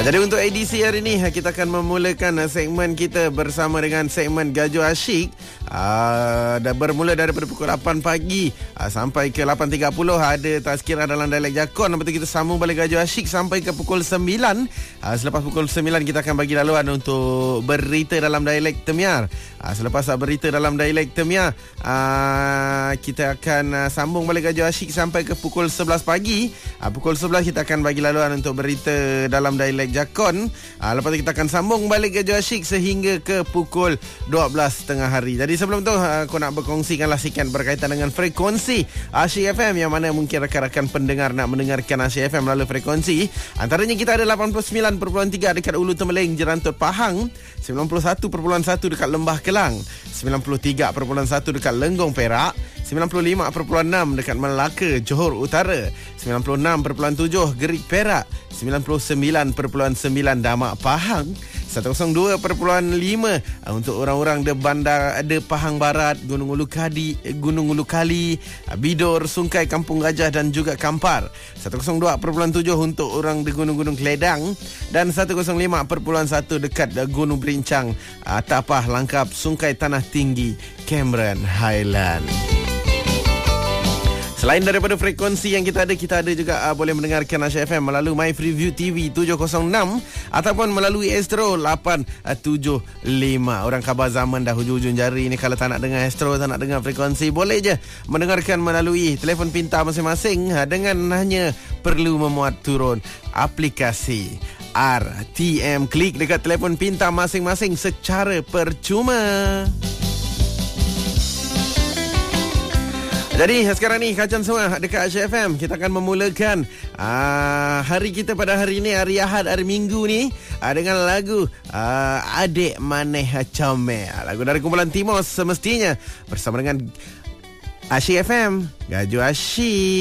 Jadi untuk edisi hari ini kita akan memulakan segmen kita bersama dengan segmen Gajo Asyik. Dah bermula daripada pukul 8 pagi sampai ke 8.30 ada tazkirah dalam dialek Jakon. Lepas tu kita sambung balik Gajo Asyik sampai ke pukul 9. Selepas pukul 9 kita akan bagi laluan untuk berita dalam dialek Temiar. Selepas berita dalam dialek Temiar, kita akan sambung balik Gajo Asyik sampai ke pukul 11 pagi. Pukul 11 kita akan bagi laluan untuk berita dalam dialek Jakon. Lepas tu kita akan sambung balik Gajo Asyik sehingga ke pukul 12 tengah hari. Jadi sebelum tu aku nak berkongsikanlah sikit berkaitan dengan frekuensi Asyik FM, yang mana mungkin rakan-rakan pendengar nak mendengarkan Asyik FM melalui frekuensi. Antaranya kita ada 89.3 dekat Ulu Temeling, Jerantut Pahang, 91.1 dekat Lembah Kelang, 93.1 dekat Lenggong Perak, 95.6 dekat Melaka, Johor Utara, 96.7 Gerik Perak, 99.9 Damak Pahang, 102.5 untuk orang-orang di bandar ada Pahang Barat, Gunung Ulu Kali, Bidor, Sungai, Kampung Gajah dan juga Kampar, 102.7 untuk orang di Gunung-Gunung Keledang, dan 105.1 dekat Gunung Berincang, Tapah, Langkap, Sungai Tanah Tinggi, Cameron Highland. Selain daripada frekuensi yang kita ada juga boleh mendengarkan Asyik FM melalui My Freeview TV 706 ataupun melalui Astro 875. Orang khabar zaman dah hujung-hujung jari ni, kalau tak nak dengar Astro, tak nak dengar frekuensi, boleh je mendengarkan melalui telefon pintar masing-masing dengan hanya perlu memuat turun aplikasi RTM. Klik dekat telefon pintar masing-masing secara percuma. Jadi sekarang ni Kacang semua dekat Asyik FM, kita akan memulakan hari kita pada hari ni, hari Ahad, hari Minggu ni, dengan lagu Adik Maneh Comel, lagu dari kumpulan Timos semestinya, bersama dengan Asyik FM, Gajo Asyik.